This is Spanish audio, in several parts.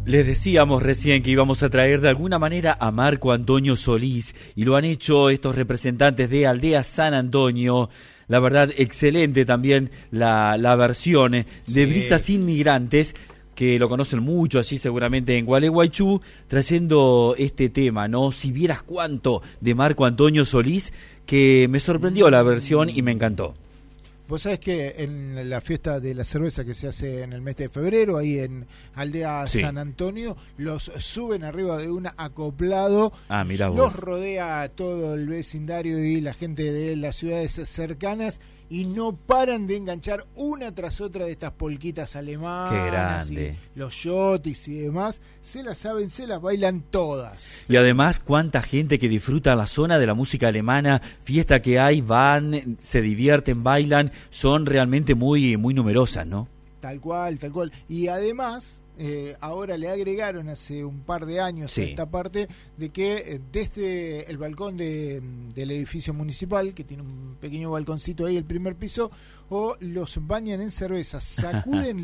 Les decíamos recién que íbamos a traer de alguna manera a Marco Antonio Solís y lo han hecho estos representantes de Aldea San Antonio. La verdad, excelente también la versión de Brisas Inmigrantes, que lo conocen mucho allí seguramente en Gualeguaychú, trayendo este tema, ¿no? Si vieras cuánto, de Marco Antonio Solís, que me sorprendió la versión y me encantó. Vos sabés que en la fiesta de la cerveza que se hace en el mes de febrero, ahí en Aldea San Antonio, los suben arriba de un acoplado, los rodea todo el vecindario y la gente de las ciudades cercanas y no paran de enganchar una tras otra de estas polquitas alemanas. ¡Qué grande! Y los shotis y demás, se las saben, se las bailan todas. Y además, cuánta gente que disfruta la zona de la música alemana, fiesta que hay, van, se divierten, bailan, son realmente muy, muy numerosas, ¿no? Tal cual. Y además, ahora le agregaron hace un par de años a esta parte de que desde el balcón del edificio municipal, que tiene un pequeño balconcito ahí, el primer piso, o los bañan en cerveza, sacuden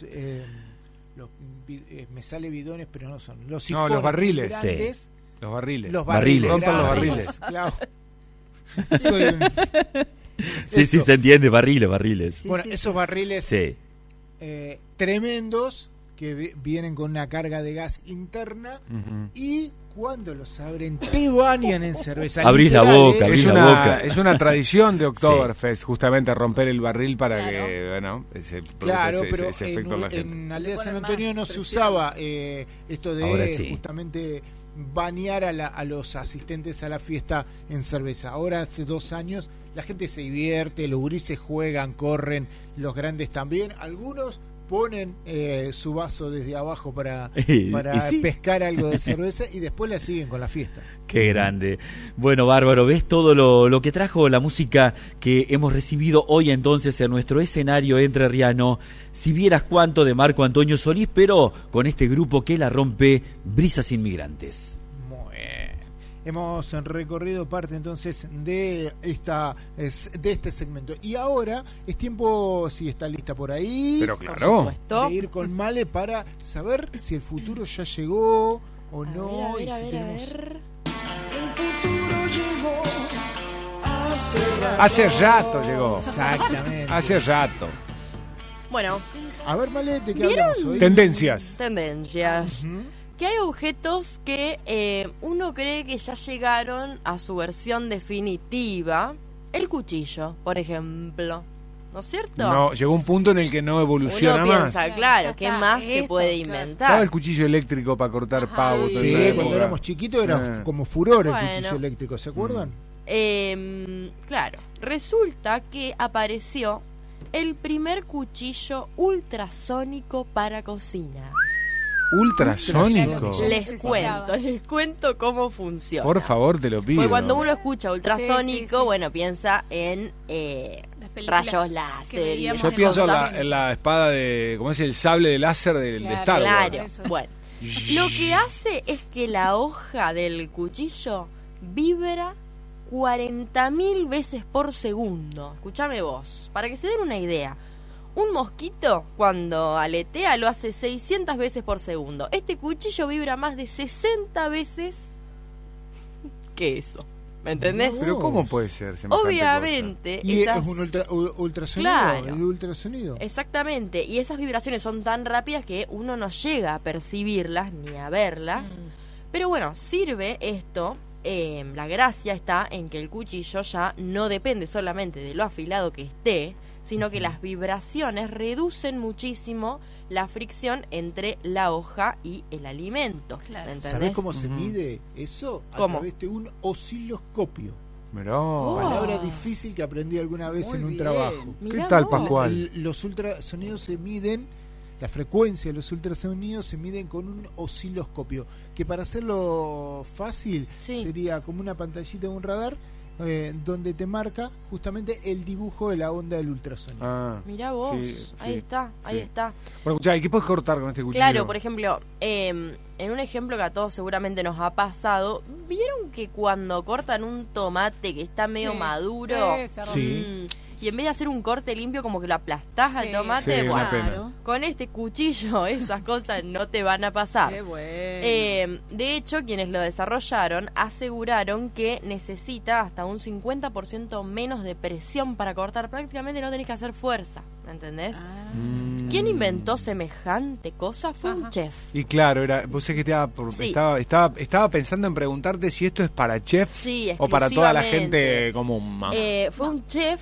me sale bidones, pero no son. Los sifones, los barriles. Grandes, Los barriles. Los barriles. Rompan los barriles. Claro. Soy un... Sí, se entiende, barriles. Sí, bueno, esos barriles tremendos que vienen con una carga de gas interna y cuando los abren te bañan en cerveza. Abrís la boca, Es una tradición de Oktoberfest, justamente romper el barril para que, bueno, ese efecto en la gente. En Aldea San Antonio no se usaba esto de justamente bañar a los asistentes a la fiesta en cerveza. Ahora hace 2 años la gente se divierte, los gurises juegan, corren, los grandes también. Algunos ponen su vaso desde abajo para pescar algo de cerveza y después la siguen con la fiesta. Qué grande. Bueno, bárbaro, ves todo lo que trajo la música que hemos recibido hoy entonces en nuestro escenario entrerriano. Si vieras cuánto, de Marco Antonio Solís, pero con este grupo que la rompe, Brisas Inmigrantes. Hemos recorrido parte entonces de este segmento. Y ahora es tiempo, si está lista por ahí, pero claro, de ir con Male para saber si el futuro ya llegó o no. A ver. El futuro llegó hace rato llegó. Exactamente. Hace rato. Bueno. A ver, Male, ¿de qué hablamos hoy? Tendencias. Que hay objetos que uno cree que ya llegaron a su versión definitiva. El cuchillo, por ejemplo. ¿No es cierto? No, llegó un punto en el que no evoluciona uno más. Piensa, claro, ¿qué más se puede inventar? Estaba el cuchillo eléctrico para cortar pavos. Sí, cuando éramos chiquitos era como furor el cuchillo eléctrico, ¿se acuerdan? Claro, resulta que apareció el primer cuchillo ultrasónico para cocina. ¿Ultrasónico? Les cuento cómo funciona. Por favor, te lo pido. Porque cuando uno escucha ultrasónico, bueno, piensa en rayos láser. Yo pienso en la espada de, ¿cómo es? El sable de láser de Star Wars. Claro, bueno. Lo que hace es que la hoja del cuchillo vibra 40.000 veces por segundo. Escúchame vos, para que se den una idea. Un mosquito, cuando aletea, lo hace 600 veces por segundo. Este cuchillo vibra más de 60 veces que eso. ¿Me entendés? Pero ¿cómo puede ser? Obviamente. Y es un ultrasonido. Claro, el ultrasonido. Exactamente. Y esas vibraciones son tan rápidas que uno no llega a percibirlas ni a verlas. Pero bueno, sirve esto. La gracia está en que el cuchillo ya no depende solamente de lo afilado que esté, sino que las vibraciones reducen muchísimo la fricción entre la hoja y el alimento. Claro. ¿Sabés cómo se mide eso? A través de un osciloscopio. Palabra difícil que aprendí alguna vez en un trabajo. ¿Qué tal, Pascual? Los ultrasonidos se miden, la frecuencia de los ultrasonidos se miden con un osciloscopio, que para hacerlo fácil sería como una pantallita de un radar, donde te marca justamente el dibujo de la onda del ultrasonido. Mirá vos, ahí está. Bueno, escuchá, ¿y qué puedes cortar con este cuchillo? Claro, por ejemplo, en un ejemplo que a todos seguramente nos ha pasado, ¿vieron que cuando cortan un tomate que está medio maduro y en vez de hacer un corte limpio como que lo aplastás al tomate, bueno, con este cuchillo esas cosas no te van a pasar. Qué bueno. De hecho, quienes lo desarrollaron aseguraron que necesita hasta un 50% menos de presión para cortar, prácticamente no tenés que hacer fuerza, ¿me entendés? ¿Quién inventó semejante cosa? Fue un chef. Y claro, vos sabés que estaba pensando en preguntarte si esto es para chefs o para toda la gente común. Fue un chef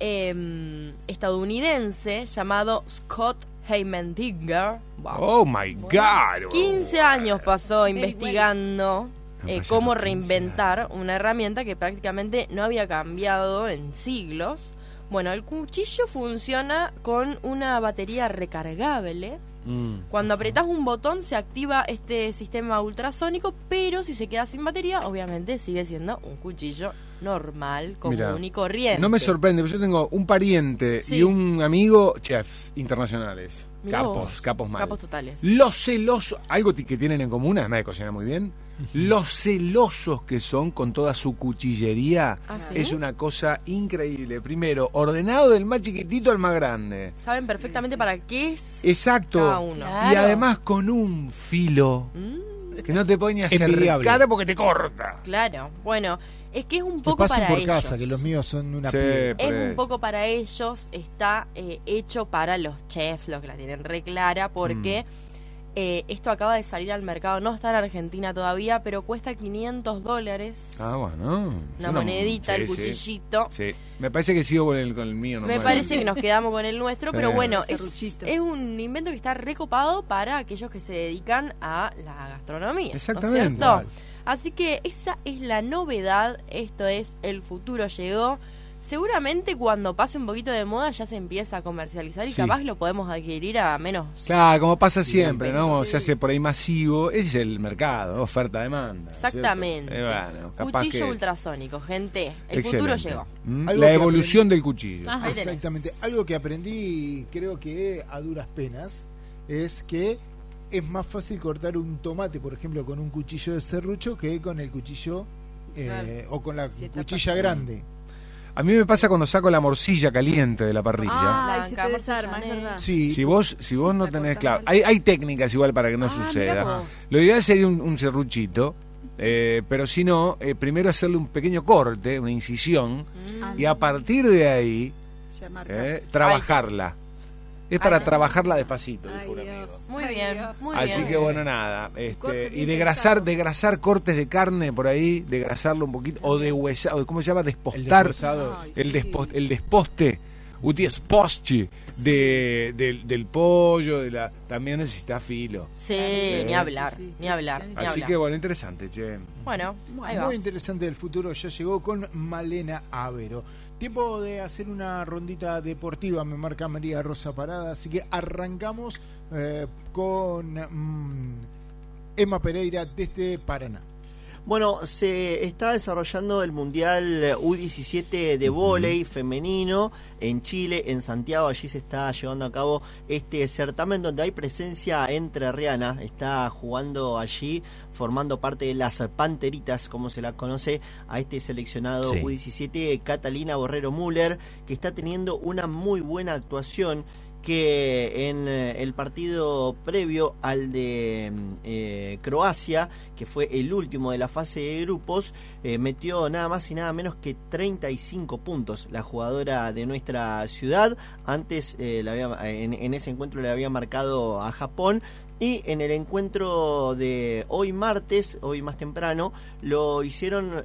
estadounidense llamado Scott Heimendinger. Wow. Oh my God. 15 años pasó investigando cómo reinventar una herramienta que prácticamente no había cambiado en siglos. Bueno, el cuchillo funciona con una batería recargable. Cuando apretás un botón se activa este sistema ultrasónico, pero si se queda sin batería, obviamente sigue siendo un cuchillo normal, común y corriente. No me sorprende, pero yo tengo un pariente y un amigo chefs internacionales. Capos mal. Capos totales. Los celosos, algo que tienen en común, además de cocinar muy bien, los celosos que son con toda su cuchillería, es una cosa increíble. Primero, ordenado del más chiquitito al más grande. Saben perfectamente para qué es cada uno. Claro. Y además con un filo que no te puede ni acercar porque te corta. Claro, bueno, es que es un poco para por ellos. Casa, que los míos son una piedra. Es un poco para ellos, está hecho para los chefs, los que la tienen re clara, porque esto acaba de salir al mercado, no está en Argentina todavía, pero cuesta $500. Bueno. Una monedita, el cuchillito. Sí. Me parece que sigo con el mío. Me parece que nos quedamos con el nuestro, pero bueno, es un invento que está recopado para aquellos que se dedican a la gastronomía. Exactamente. ¿No es cierto? Así que esa es la novedad, esto es El Futuro Llegó. Seguramente cuando pase un poquito de moda ya se empieza a comercializar y capaz lo podemos adquirir a menos. Claro, como pasa siempre, ¿no? Se hace por ahí masivo, ese es el mercado, oferta-demanda. Exactamente. Bueno, cuchillo ultrasónico, gente. El futuro llegó. La evolución del cuchillo. Exactamente. Algo que aprendí, creo que a duras penas, es que es más fácil cortar un tomate, por ejemplo, con un cuchillo de serrucho que con el cuchillo o con la cuchilla grande. A mí me pasa cuando saco la morcilla caliente de la parrilla. Se te desarma, es verdad. Sí. Si vos no tenés claro, hay técnicas igual para que no suceda. Lo ideal sería un serruchito, pero si no, primero hacerle un pequeño corte, una incisión, y a partir de ahí trabajarla. Es para trabajarla despacito, dijo un amigo. Muy bien, muy Así bien. que bueno, nada. Y degrasar cortes de carne por ahí, degrasarlo un poquito, o deshuesar, ¿cómo se llama? Despostar. El desposte, esposti del pollo, también necesita filo. Sí, ni hablar. Así que bueno, interesante, che. Bueno, ahí va. Muy interesante. El futuro ya llegó con Malena Avero. Tiempo de hacer una rondita deportiva, me marca María Rosa Parada, así que arrancamos con Emma Pereira desde Paraná. Bueno, se está desarrollando el Mundial U17 de vóley femenino en Chile, en Santiago. Allí se está llevando a cabo este certamen donde hay presencia entrerriana. Está jugando allí, formando parte de las Panteritas, como se la conoce, a este seleccionado U17, Catalina Borrero Müller, que está teniendo una muy buena actuación, que en el partido previo al de Croacia, que fue el último de la fase de grupos, metió nada más y nada menos que 35 puntos la jugadora de nuestra ciudad. Antes en ese encuentro le había marcado a Japón, y en el encuentro de hoy martes, hoy más temprano, lo hicieron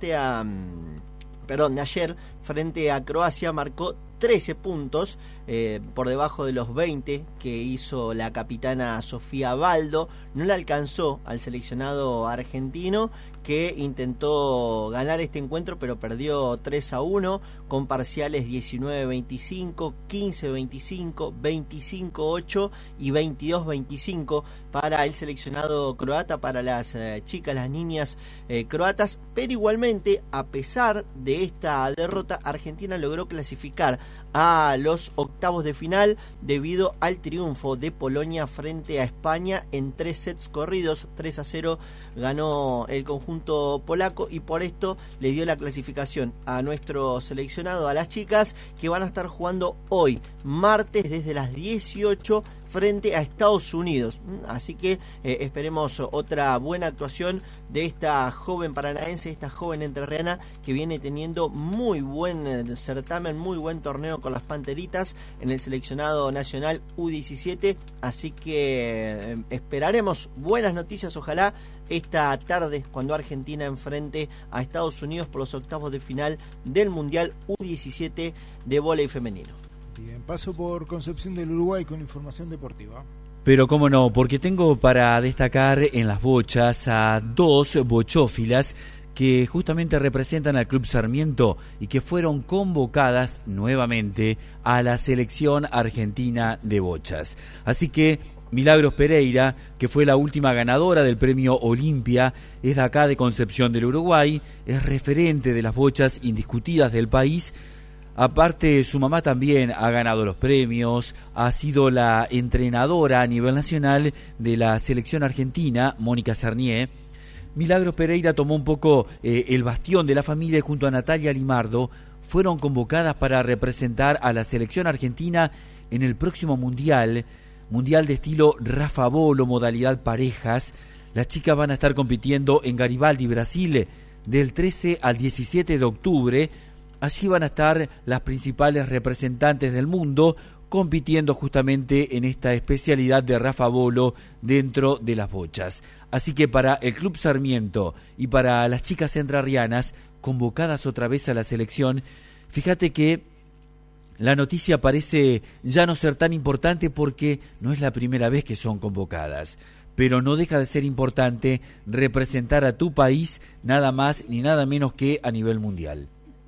de ayer, frente a Croacia, marcó 13 puntos, por debajo de los 20 que hizo la capitana Sofía Baldo. No le alcanzó al seleccionado argentino, que intentó ganar este encuentro, pero perdió 3-1, con parciales 19-25, 15-25, 25-8 y 22-25 para el seleccionado croata, para las chicas, las niñas croatas. Pero igualmente, a pesar de esta derrota, Argentina logró clasificar a los octavos de final debido al triunfo de Polonia frente a España en 3 sets corridos. 3-0 ganó el conjunto conjunto polaco, y por esto le dio la clasificación a nuestro seleccionado, a las chicas, que van a estar jugando hoy, martes, desde las 18 frente a Estados Unidos. Así que esperemos otra buena actuación de esta joven paranaense, esta joven entrerriana, que viene teniendo muy buen certamen, muy buen torneo con las Panteritas en el seleccionado nacional U17. Así que esperaremos buenas noticias, ojalá, esta tarde, cuando Argentina enfrente a Estados Unidos por los octavos de final del Mundial U17 de vóley femenino. Bien, paso por Concepción del Uruguay con información deportiva. Pero cómo no, porque tengo para destacar en las bochas a dos bochófilas que justamente representan al Club Sarmiento y que fueron convocadas nuevamente a la selección argentina de bochas. Así que Milagros Pereira, que fue la última ganadora del premio Olimpia, es de acá de Concepción del Uruguay, es referente de las bochas indiscutidas del país. Aparte, su mamá también ha ganado los premios, ha sido la entrenadora a nivel nacional de la selección argentina, Mónica Sarnier. Milagros Pereira tomó un poco el bastión de la familia y junto a Natalia Limardo fueron convocadas para representar a la selección argentina en el próximo mundial de estilo Rafa Bolo, modalidad parejas. Las chicas van a estar compitiendo en Garibaldi, Brasil, del 13 al 17 de octubre. Allí van a estar las principales representantes del mundo compitiendo justamente en esta especialidad de Rafa Bolo dentro de las bochas. Así que para el Club Sarmiento y para las chicas entrerrianas convocadas otra vez a la selección, fíjate que la noticia parece ya no ser tan importante porque no es la primera vez que son convocadas, pero no deja de ser importante representar a tu país nada más ni nada menos que a nivel mundial.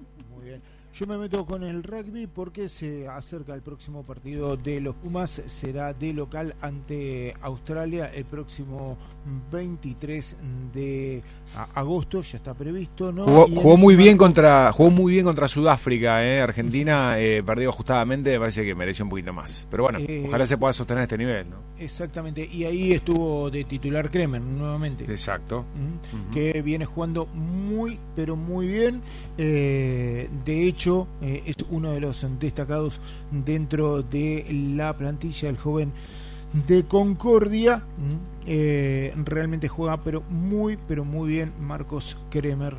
Yo me meto con el rugby porque se acerca el próximo partido de los Pumas, será de local ante Australia el próximo 23 de agosto, ya está previsto, ¿no? Jugó muy bien contra Sudáfrica, Argentina perdió ajustadamente, me parece que mereció un poquito más, pero bueno, ojalá se pueda sostener este nivel, ¿no? Exactamente, y ahí estuvo de titular Kremer nuevamente. Exacto. Que viene jugando muy, pero muy bien, de hecho es uno de los destacados dentro de la plantilla, el joven de Concordia. Realmente juega pero muy bien Marcos Kremer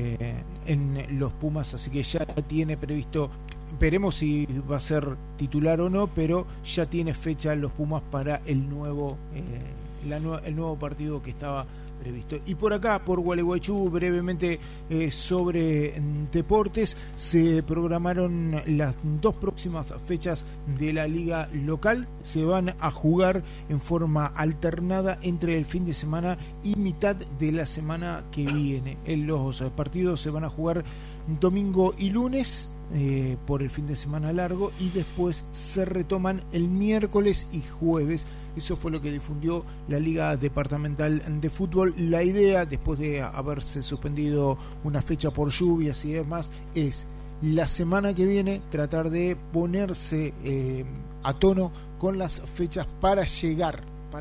en los Pumas, así que ya tiene previsto, veremos si va a ser titular o no, pero ya tiene fecha los Pumas para el nuevo partido que estaba previsto. Y por acá, por Gualeguaychú, brevemente sobre deportes, se programaron las dos próximas fechas de la liga local. Se van a jugar en forma alternada entre el fin de semana y mitad de la semana que viene. Los partidos se van a jugar domingo y lunes por el fin de semana largo, y después se retoman el miércoles y jueves. Eso fue lo que difundió la Liga Departamental de Fútbol. La idea, después de haberse suspendido una fecha por lluvias y demás, es la semana que viene tratar de ponerse a tono con las fechas para llegar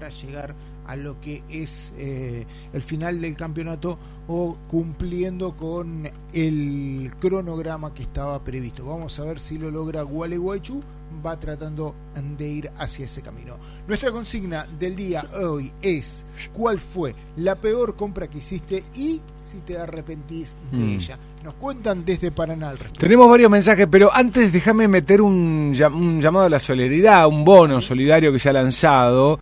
a lo que es el final del campeonato, o cumpliendo con el cronograma que estaba previsto. Vamos a ver si lo logra Gualeguaychú, va tratando de ir hacia ese camino. Nuestra consigna del día hoy es: ¿cuál fue la peor compra que hiciste y si te arrepentís de ella? Nos cuentan desde Paraná al resto. Tenemos varios mensajes, pero antes déjame meter un llamado a la solidaridad, un bono solidario que se ha lanzado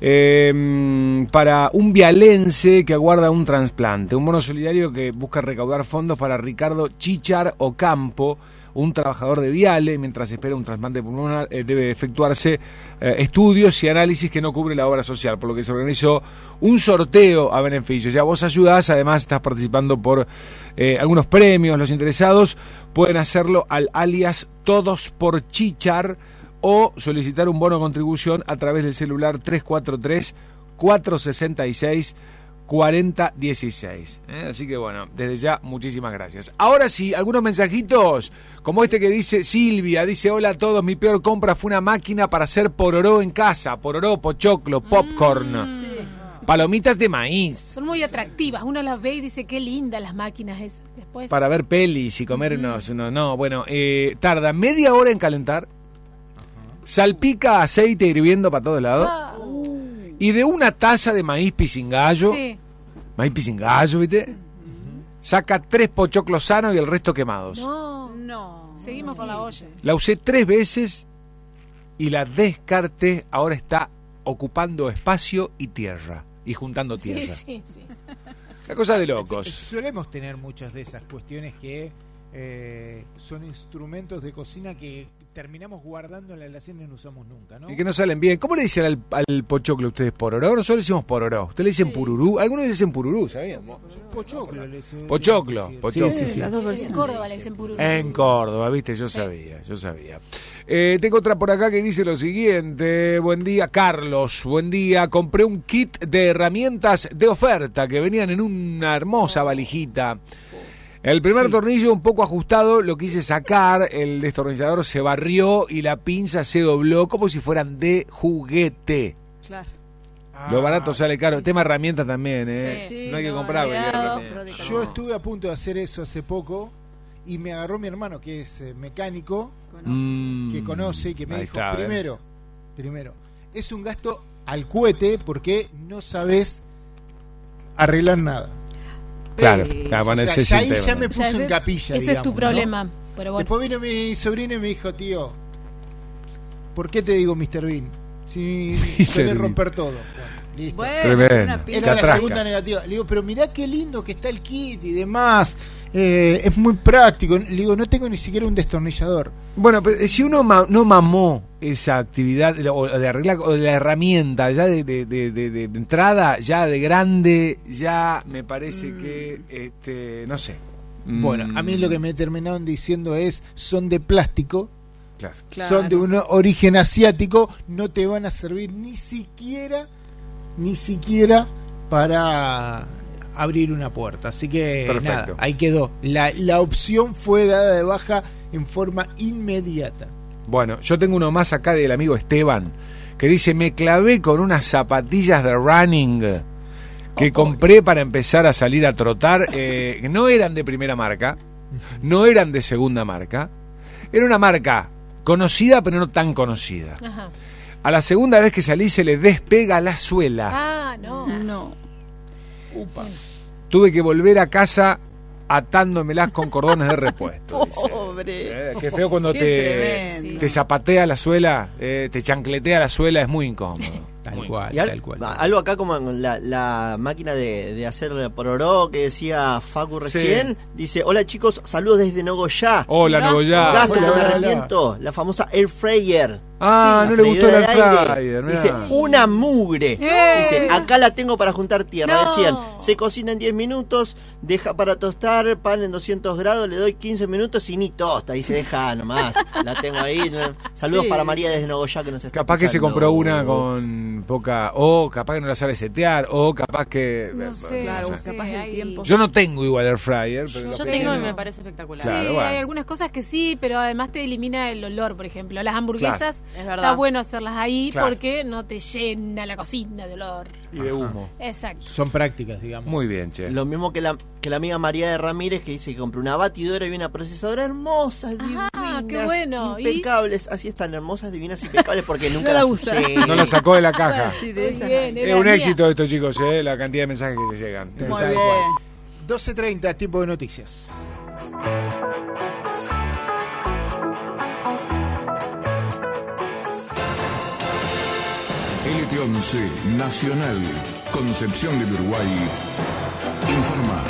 para un vialense que aguarda un trasplante. Un bono solidario que busca recaudar fondos para Ricardo Chichar Ocampo, un trabajador de Viale. Mientras espera un trasplante pulmonar, debe efectuarse estudios y análisis que no cubre la obra social, por lo que se organizó un sorteo a beneficio. Ya vos ayudás, además estás participando por algunos premios. Los interesados pueden hacerlo al alias Todos por Chichar o solicitar un bono de contribución a través del celular 343-466-4016. Así que bueno, desde ya, muchísimas gracias. Ahora sí, algunos mensajitos, como este que dice Silvia, dice: hola a todos, mi peor compra fue una máquina para hacer pororó en casa, pororó, pochoclo, popcorn. Palomitas de maíz. Son muy atractivas. Uno las ve y dice, qué lindas las máquinas esas. Después... Para ver pelis y comernos. Tarda media hora en calentar. Salpica aceite hirviendo para todos lados. Y de una taza de maíz pisingallo. Sí. Maíz pisingallo, ¿viste? Saca 3 pochoclos sanos y el resto quemados. No. Seguimos con la olla. La usé 3 veces y la descarté. Ahora está ocupando espacio y tierra. Y juntando tierra. Sí. La cosa de locos. Solemos tener muchas de esas cuestiones que son instrumentos de cocina que terminamos guardando en la alacena y no usamos nunca, ¿no? Y que no salen bien. ¿Cómo le dicen al pochoclo ustedes? ¿Pororó? Nosotros le decimos pororó. ¿Ustedes le dicen pururú? Algunos le dicen pururú, ¿sabían? Pochoclo. Pochoclo. Sí. En Córdoba le dicen pururú. En Córdoba, viste, yo sabía. Tengo otra por acá que dice lo siguiente. Buen día, Carlos. Buen día. Compré un kit de herramientas de oferta que venían en una hermosa valijita. El primer tornillo un poco ajustado, lo quise sacar, el destornillador se barrió y la pinza se dobló como si fueran de juguete. Claro. Lo barato sale caro. Tema herramientas también, ¿eh? Sí, no hay que comprar. Yo estuve a punto de hacer eso hace poco y me agarró mi hermano, que es mecánico, que conoce y que me dijo, primero, es un gasto al cohete porque no sabes arreglar nada. Claro, ahí ya me puso en capilla. Ese es tu problema. ¿No? Pero bueno. Después vino mi sobrino y me dijo, tío, ¿por qué te digo Mr. Bean? Si suele romper todo. Listo. Tremendo. Era la segunda negativa. Le digo, pero mirá qué lindo que está el kit y demás. Es muy práctico. Le digo, no tengo ni siquiera un destornillador. Bueno, pero si uno no mamó esa actividad o de arreglar, o de la herramienta ya de entrada, ya de grande, ya me parece que no sé. Bueno, a mí lo que me terminaron diciendo son de plástico. Claro. Son de un origen asiático, no te van a servir ni siquiera para abrir una puerta. Así que nada, ahí quedó. La opción fue dada de baja en forma inmediata. Bueno, yo tengo uno más acá del amigo Esteban, que dice, me clavé con unas zapatillas de running que compré para empezar a salir a trotar. No eran de primera marca, no eran de segunda marca, era una marca conocida pero no tan conocida. Ajá. A la segunda vez que salí se le despega la suela. No. Upa. Tuve que volver a casa atándomelas con cordones de repuesto. Pobre. Qué feo cuando te zapatea la suela, te chancletea la suela, es muy incómodo. Tal cual. Algo acá como la máquina de hacer pororó que decía Facu recién. Dice, hola chicos, saludos desde Nogoyá. Hola Nogoyá. Gasto con herramienta, la famosa Air Fryer. No le gustó el Air Fryer. Dice, una mugre. Dice, acá la tengo para juntar tierra. Decían, se cocina en 10 minutos, deja para tostar, pan en 200 grados, le doy 15 minutos y ni tosta. Dice, deja nomás, la tengo ahí. Saludos para María desde Nogoyá que nos está Capaz escuchando. que se compró una con poca, o capaz que no la sabe setear, o capaz que capaz del tiempo. Yo no tengo igual Air Fryer, pero yo tengo y me parece espectacular. Sí, hay algunas cosas que sí, pero además te elimina el olor, por ejemplo. Las hamburguesas, es verdad. Está bueno hacerlas ahí porque no te llena la cocina de olor. Y de humo. Exacto. Son prácticas, digamos. Muy bien, che. Lo mismo que la amiga María de Ramírez, que dice que compró una batidora y una procesadora hermosas, divinas, qué bueno. impecables. Así están, hermosas, divinas, impecables, porque nunca las usé. No la sacó de la caja. Sí, de esa. Es un éxito esto, chicos, la cantidad de mensajes que llegan. Muy bien. 12:30, tiempo de noticias. LT11 Nacional, Concepción del Uruguay, informa.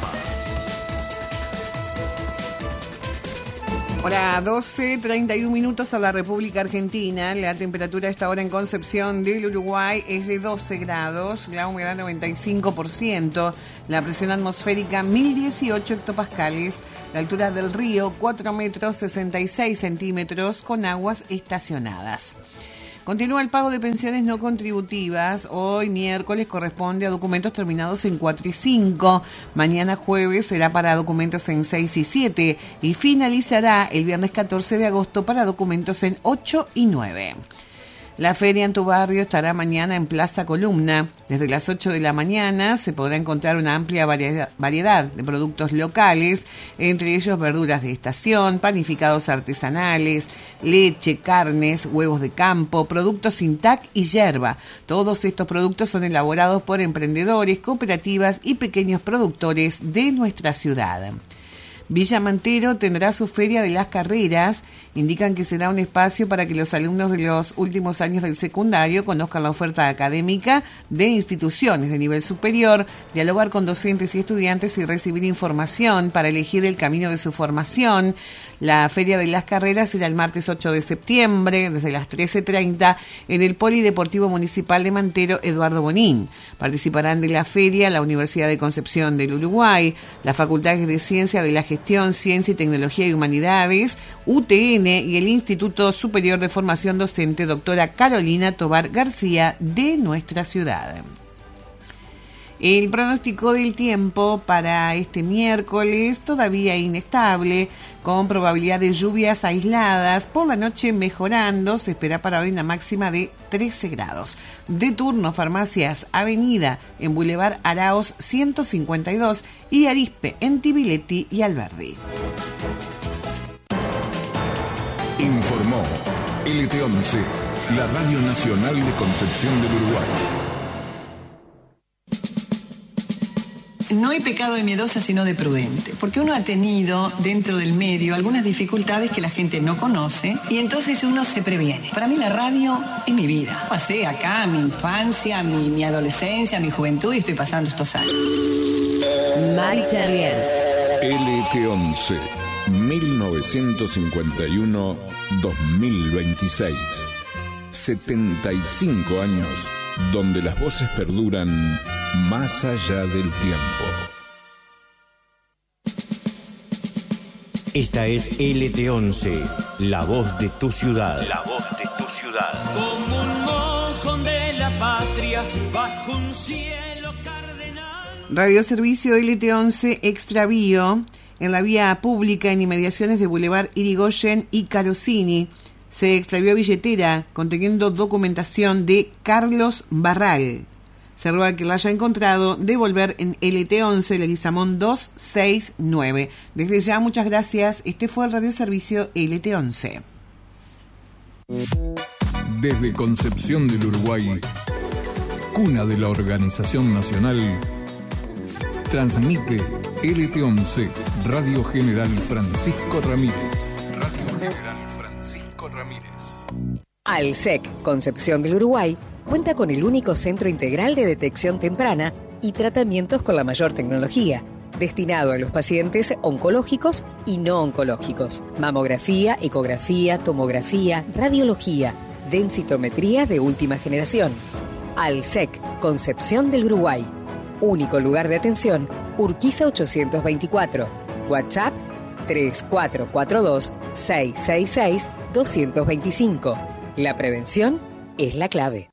Hora 12:31 minutos a la República Argentina. La temperatura a esta hora en Concepción del Uruguay es de 12 grados, la humedad 95%, la presión atmosférica 1018 hectopascales, la altura del río 4 metros 66 centímetros con aguas estacionadas. Continúa el pago de pensiones no contributivas. Hoy miércoles corresponde a documentos terminados en 4 y 5. Mañana jueves será para documentos en 6 y 7. Y finalizará el viernes 14 de agosto para documentos en 8 y 9. La feria en tu barrio estará mañana en Plaza Columna. Desde las 8 de la mañana se podrá encontrar una amplia variedad de productos locales, entre ellos verduras de estación, panificados artesanales, leche, carnes, huevos de campo, productos sin TAC y yerba. Todos estos productos son elaborados por emprendedores, cooperativas y pequeños productores de nuestra ciudad. Villa Mantero tendrá su Feria de las Carreras. Indican que será un espacio para que los alumnos de los últimos años del secundario conozcan la oferta académica de instituciones de nivel superior, dialogar con docentes y estudiantes y recibir información para elegir el camino de su formación. La Feria de las Carreras será el martes 8 de septiembre, desde las 13:30, en el Polideportivo Municipal de Mantero Eduardo Bonín. Participarán de la feria la Universidad de Concepción del Uruguay, las Facultades de Ciencia de la Gestión, Ciencia y Tecnología y Humanidades, UTN y el Instituto Superior de Formación Docente, doctora Carolina Tobar García, de nuestra ciudad. El pronóstico del tiempo para este miércoles todavía inestable, con probabilidad de lluvias aisladas, por la noche mejorando, se espera para hoy una máxima de 13 grados. De turno, Farmacias Avenida en Boulevard Araos 152 y Arispe en Tibiletti y Alberdi. Informó LT11, la Radio Nacional de Concepción del Uruguay. No hay pecado de miedosa sino de prudente, porque uno ha tenido dentro del medio algunas dificultades que la gente no conoce y entonces uno se previene. Para mí la radio es mi vida. Pasé acá mi infancia, mi adolescencia, mi juventud y estoy pasando estos años. Mari Charrier. LT11, 1951-2026. 75 años donde las voces perduran más allá del tiempo. Esta es LT11, la voz de tu ciudad. La voz de tu ciudad. Como un mojón de la patria bajo un cielo cardenal. Radioservicio LT11 Extravío en la vía pública en inmediaciones de Boulevard Irigoyen y Carosini. Se extravió billetera conteniendo documentación de Carlos Barral. Se ruega que la haya encontrado, devolver en LT11 Leguizamón 269. Desde ya, muchas gracias. Este fue el radioservicio LT11. Desde Concepción del Uruguay, cuna de la Organización Nacional, transmite LT11, Radio General Francisco Ramírez. Radio General Francisco Ramírez. ALSEC, Concepción del Uruguay, cuenta con el único centro integral de detección temprana y tratamientos con la mayor tecnología, destinado a los pacientes oncológicos y no oncológicos. Mamografía, ecografía, tomografía, radiología, densitometría de última generación. ALSEC, Concepción del Uruguay. Único lugar de atención, Urquiza 824. WhatsApp 3442-666-225. La prevención es la clave.